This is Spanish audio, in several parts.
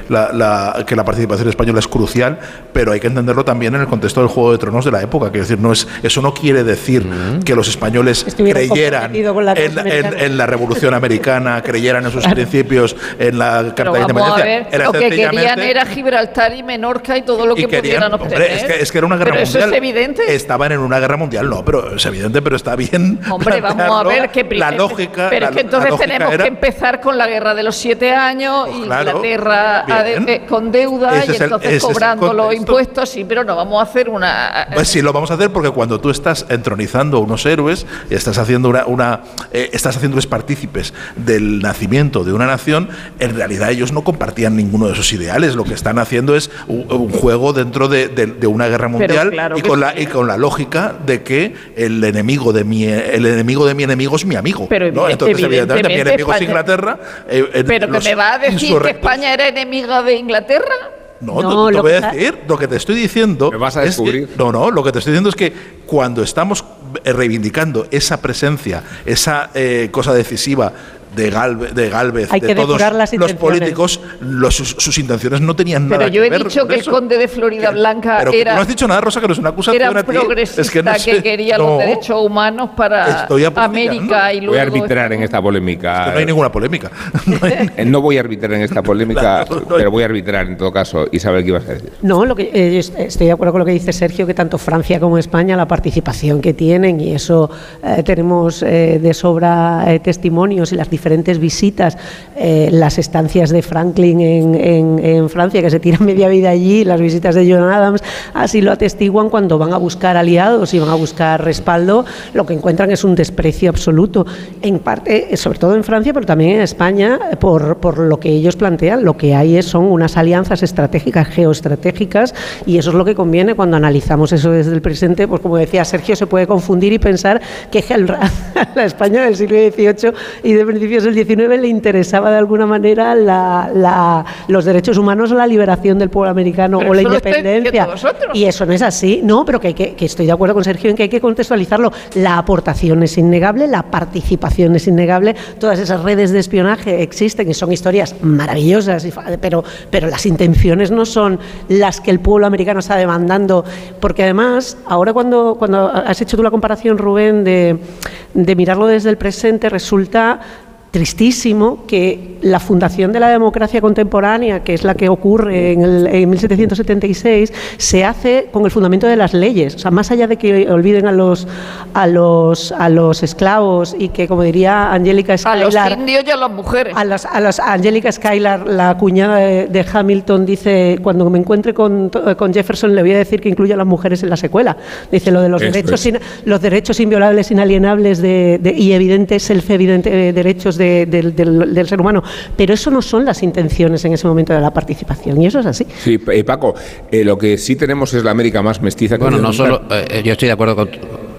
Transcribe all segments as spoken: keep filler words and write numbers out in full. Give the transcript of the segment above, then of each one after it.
la, la, que la participación española es crucial, pero hay que entenderlo también en el contexto del Juego de Tronos de la época. Quiero decir, no es, eso no quiere decir mm. que los españoles Estuvieron creyeran en, en, en la Revolución Americana, creyeran en sus claro. principios, en la Carta de Independencia. Era lo que querían era Gibraltar y Menorca y todo lo que querían, pudieran obtener. Hombre, es, que, es que era una guerra pero mundial. Eso es evidente. Estaban en una guerra mundial, no, pero es evidente, pero está bien. Hombre, vamos a ver que la lógica. Pero la, es que entonces la tenemos era, que empezar con la guerra de los siete años, pues y claro, Inglaterra de, con deuda ese y entonces el, cobrando los impuestos, sí, pero no vamos a hacer una. Pues sí, lo vamos a hacer porque cuando tú estás entronizando a unos héroes, estás haciendo una, una eh, estás haciéndoles partícipes del nacimiento de una nación, en realidad ellos no compartían ninguno de esos ideales. Lo que están haciendo es un, un juego dentro de, de, de una guerra mundial claro y con sí. la y con la lógica de que el enemigo de mi el enemigo de mi enemigo es mi amigo. Pero ¿no? Entonces evidentemente, evidentemente mi enemigo España, es Inglaterra. Eh, pero que me va a decir que España era enemiga de Inglaterra. No, no, te voy a decir, lo que te estoy diciendo. ¿Me vas a descubrir? Es que, no, no, lo que te estoy diciendo es que cuando estamos reivindicando esa presencia, esa eh, cosa decisiva de Galvez, de, Galvez, Hay de que todos los políticos, los, sus, sus intenciones no tenían pero nada que ver. Pero yo he dicho que eso. el conde de Florida que, Blanca pero era. No has dicho nada, Rosa, que no es una acusación era a ti. progresista Es que, no sé, que quería no, los derechos humanos para América y luego. Voy a arbitrar en esta polémica. Es que no hay ninguna polémica. No, hay... no voy a arbitrar en esta polémica, claro, no hay... pero voy a arbitrar en todo caso. Isabel, ¿qué ibas a decir? No, lo que eh, estoy de acuerdo con lo que dice Sergio, que tanto Francia como España, la participación que tienen, y eso eh, tenemos eh, de sobra eh, testimonios y las diferentes visitas. Eh, las estancias de Franklin en, en, en Francia, que se tiran media vida allí, las visitas de John Adams, así lo atestiguan cuando van a buscar aliados y van a buscar respaldo, lo que encuentran es un desprecio absoluto, en parte, sobre todo en Francia, pero también en España, por, por lo que ellos plantean. Lo que hay es, son unas alianzas estratégicas, geoestratégicas, y eso es lo que conviene cuando analizamos eso desde el presente. Pues como decía Sergio, se puede confundir y pensar que a la España del siglo dieciocho y de principios del diecinueve le interesaba de alguna manera la, la, los derechos humanos o la liberación del pueblo americano pero o la independencia. Y eso no es así, no, pero que, hay que, que estoy de acuerdo con Sergio en que hay que contextualizarlo. La aportación es innegable, la participación es innegable, todas esas redes de espionaje existen y son historias maravillosas, pero, pero las intenciones no son las que el pueblo americano está demandando, porque además, ahora cuando, cuando has hecho tú la comparación, Rubén, de, de mirarlo desde el presente, resulta tristísimo que la fundación de la democracia contemporánea, que es la que ocurre en, el, en mil setecientos setenta y seis, se hace con el fundamento de las leyes. O sea, más allá de que olviden a los a los a los esclavos y que, como diría Angélica Schuyler, a los indios y a las mujeres. A las a las Angélica Schuyler, la cuñada de, de Hamilton, dice: cuando me encuentre con, con Jefferson le voy a decir que incluya a las mujeres en la secuela. Dice lo de los Esto derechos sin, los derechos inviolables, inalienables de, de, y evidentes, self-evidentes derechos de De, de, del, del ser humano, pero eso no son las intenciones en ese momento de la participación, y eso es así. Sí, eh, Paco, eh, lo que sí tenemos es la América más mestiza. Bueno, no solo, eh, yo estoy de acuerdo con...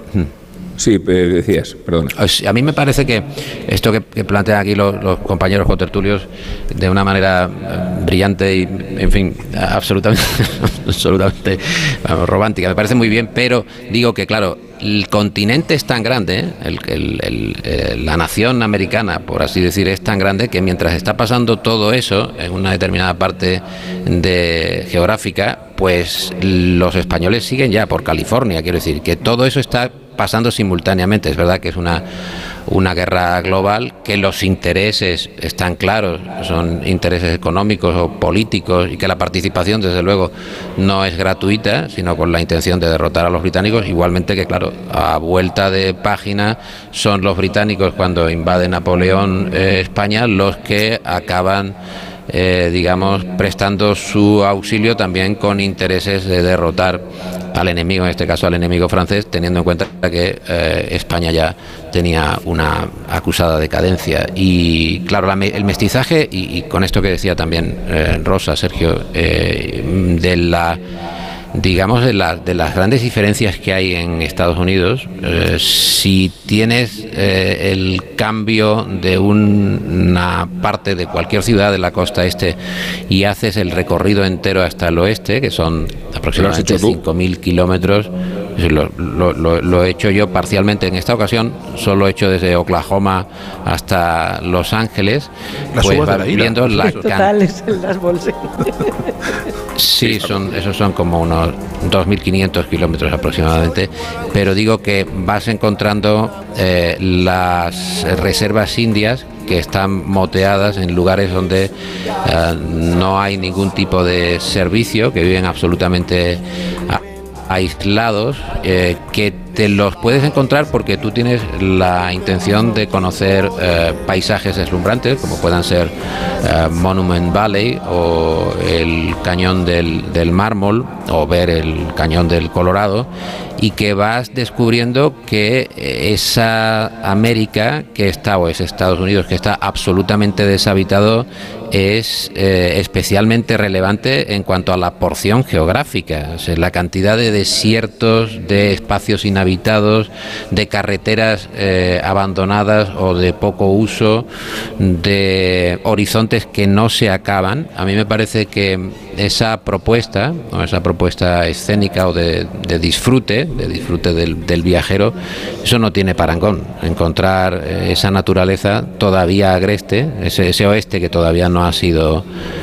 Sí, eh, decías, perdón. A mí me parece que esto que, que plantean aquí los, los compañeros contertulios de una manera eh, brillante y, en fin, absolutamente, absolutamente vamos, romántica, me parece muy bien, pero digo que, claro, el continente es tan grande, ¿eh? el, el, el, el, la nación americana, por así decir, es tan grande que mientras está pasando todo eso en una determinada parte de geográfica, pues los españoles siguen ya por California. Quiero decir que todo eso está pasando simultáneamente. Es verdad que es una una guerra global, que los intereses están claros, son intereses económicos o políticos, y que la participación, desde luego, no es gratuita, sino con la intención de derrotar a los británicos. Igualmente que, claro, a vuelta de página son los británicos, cuando invade Napoleón eh, España, los que acaban Eh, digamos, prestando su auxilio también con intereses de derrotar al enemigo, en este caso al enemigo francés, teniendo en cuenta que eh, España ya tenía una acusada decadencia. Y claro, la, el mestizaje, y, y con esto que decía también eh, Rosa, Sergio, eh, de la digamos de, la, de las grandes diferencias que hay en Estados Unidos, eh, si tienes eh, el cambio de un, una parte de cualquier ciudad de la costa este y haces el recorrido entero hasta el oeste, que son aproximadamente cinco mil kilómetros, Lo, lo, lo, lo he hecho yo parcialmente en esta ocasión, solo he hecho desde Oklahoma hasta Los Ángeles. Las pues uvas de la ira. viendo la Totales en las bolsas. Sí, son, esos son como unos dos mil quinientos kilómetros aproximadamente, pero digo que vas encontrando eh, las reservas indias que están moteadas en lugares donde eh, no hay ningún tipo de servicio, que viven absolutamente a, aislados, eh, que te los puedes encontrar porque tú tienes la intención de conocer eh, paisajes deslumbrantes, como puedan ser eh, Monument Valley o el Cañón del, del Mármol, o ver el Cañón del Colorado, y que vas descubriendo que esa América que está, o ese Estados Unidos que está absolutamente deshabitado, es eh, especialmente relevante en cuanto a la porción geográfica. O sea, la cantidad de desiertos, de espacios inhabitados, de carreteras eh, abandonadas o de poco uso, de horizontes que no se acaban. A mí me parece que esa propuesta, o esa propuesta escénica o de, de disfrute, de disfrute del, del viajero, eso no tiene parangón. Encontrar eh, esa naturaleza todavía agreste, ese, ese oeste que todavía no ha sido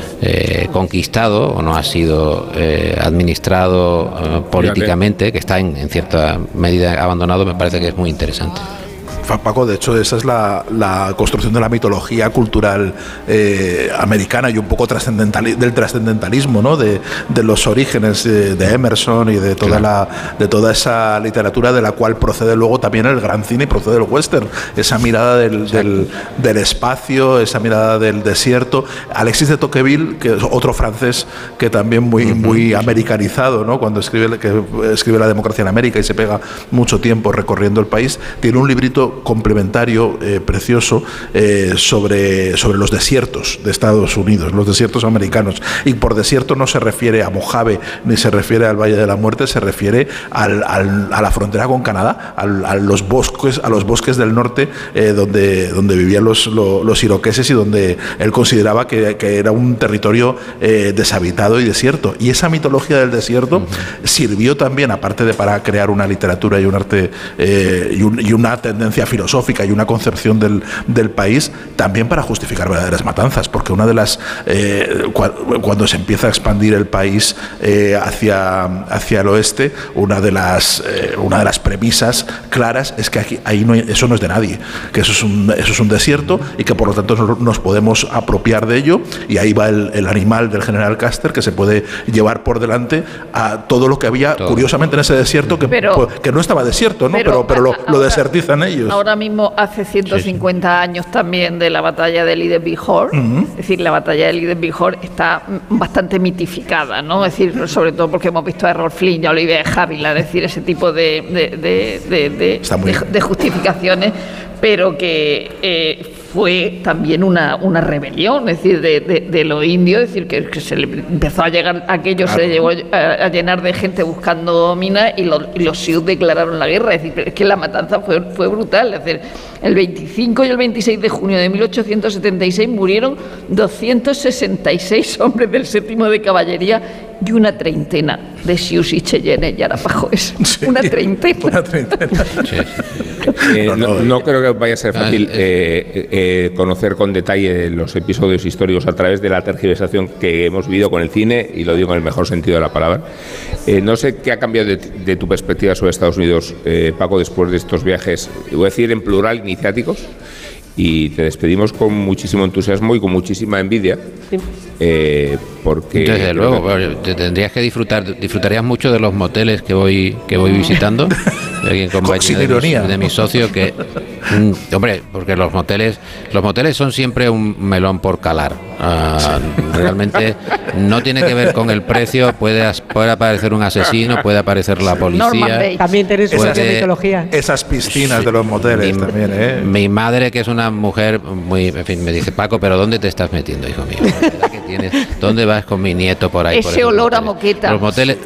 eh, conquistado o no ha sido eh, administrado eh, políticamente, que está en, en cierta medida abandonado, me parece que es muy interesante. Paco, de hecho, esa es la, la construcción de la mitología cultural eh, americana y un poco trascendental, del trascendentalismo, ¿no? De, de los orígenes de, de Emerson y de toda, claro. la, de toda esa literatura de la cual procede luego también el gran cine y procede el western. Esa mirada del, del, del espacio, esa mirada del desierto. Alexis de Tocqueville, que es otro francés que también muy, uh-huh. muy americanizado, ¿no? Cuando escribe, que escribe La democracia en América y se pega mucho tiempo recorriendo el país, tiene un librito complementario eh, precioso eh, sobre, sobre los desiertos de Estados Unidos, los desiertos americanos. Y por desierto no se refiere a Mojave ni se refiere al Valle de la Muerte, se refiere al, al, a la frontera con Canadá, al, a los bosques, a los bosques del norte eh, donde, donde vivían los, los, los iroqueses y donde él consideraba que, que era un territorio eh, deshabitado y desierto. Y esa mitología del desierto uh-huh. sirvió también, aparte de para crear una literatura y un arte eh, y, un, y una tendencia filosófica y una concepción del, del país, también para justificar verdaderas matanzas, porque una de las eh, cu- cuando se empieza a expandir el país eh, hacia, hacia el oeste, una de las eh, una de las premisas claras es que aquí, ahí no hay, eso no es de nadie, que eso es un, eso es un desierto y que por lo tanto nos, nos podemos apropiar de ello, y ahí va el, el animal del general Custer, que se puede llevar por delante a todo lo que había todo. Curiosamente en ese desierto, que, pero, que no estaba desierto, ¿no? pero, pero, pero lo, ahora, lo desertizan ellos. Ahora mismo hace ciento cincuenta sí, sí. años también de la batalla de Liebenbüch, uh-huh. es decir, la batalla de Liebenbüch está bastante mitificada, ¿no? Es decir, sobre todo porque hemos visto a Errol Flynn y a Olivier Javila, es decir, ese tipo de, de, de, de, de, de, de justificaciones, pero que eh, fue también una, una rebelión, es decir, de, de, de los indios, es decir, que, que se le empezó a llegar, aquello claro. se llegó a, a llenar de gente buscando minas y, lo, y los Sioux declararon la guerra, es decir, es que la matanza fue, fue brutal, es decir, el veinticinco y el veintiséis de junio de mil ochocientos setenta y seis murieron doscientos sesenta y seis hombres del séptimo de caballería y una treintena de Sioux y Cheyenne y Arapahoes. Sí, una treintena. Una treintena. Sí. Eh, no, no creo que vaya a ser fácil eh, eh, conocer con detalle los episodios históricos a través de la tergiversación que hemos vivido con el cine, y lo digo en el mejor sentido de la palabra. Eh, no sé qué ha cambiado de, de tu perspectiva sobre Estados Unidos, eh, Paco, después de estos viajes, voy a decir en plural, iniciáticos, y te despedimos con muchísimo entusiasmo y con muchísima envidia. Sí. Eh, porque desde luego, bueno, te tendrías que disfrutar, disfrutarías mucho de los moteles que voy que voy visitando, en compañía de, de, de mi socio, que mm, hombre, porque los moteles los moteles son siempre un melón por calar. Uh, realmente no tiene que ver con el precio, puede, puede aparecer un asesino, puede aparecer la policía. También tenés esa mitología. Esas piscinas sí, de los moteles mi, también, ¿eh? Mi madre, que es una mujer muy, en fin, me dice: Paco, pero ¿dónde te estás metiendo, hijo mío? ¿Verdad que tienes? ¿Dónde vas con mi nieto por ahí? Ese por olor moteles? A moqueta. Los moteles.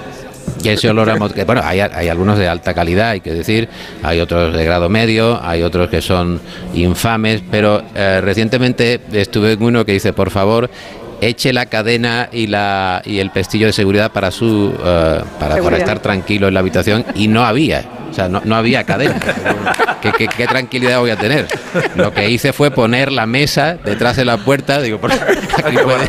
Y ese olor a moqueta. Bueno, hay, hay algunos de alta calidad, hay que decir, hay otros de grado medio, hay otros que son infames, pero eh, recientemente estuve en uno que dice: por favor, eche la cadena y la y el pestillo de seguridad para su uh, para, para estar tranquilo en la habitación, y no había. O sea, no, no había cadena. ¿Qué, qué, qué tranquilidad voy a tener? Lo que hice fue poner la mesa detrás de la puerta. Digo, por aquí puede,